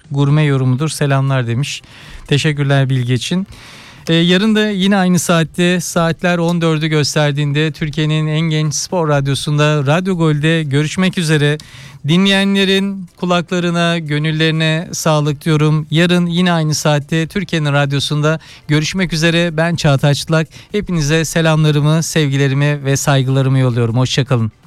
gurme yorumudur. Selamlar demiş. Teşekkürler bilgi için. Yarın da yine aynı saatte, saatler 14'ü gösterdiğinde Türkiye'nin en genç spor radyosunda Radyo Gol'de görüşmek üzere. Dinleyenlerin kulaklarına, gönüllerine sağlık diyorum. Yarın yine aynı saatte Türkiye'nin radyosunda görüşmek üzere. Ben Çağatay Çıtlak. Hepinize selamlarımı, sevgilerimi ve saygılarımı yolluyorum. Hoşçakalın.